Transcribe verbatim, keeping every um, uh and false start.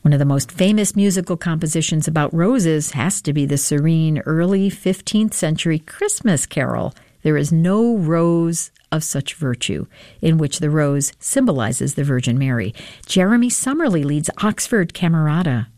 One of the most famous musical compositions about roses has to be the serene early fifteenth century Christmas carol, There is No Rose of Such Virtue, in which the rose symbolizes the Virgin Mary. Jeremy Summerly leads Oxford Camerata.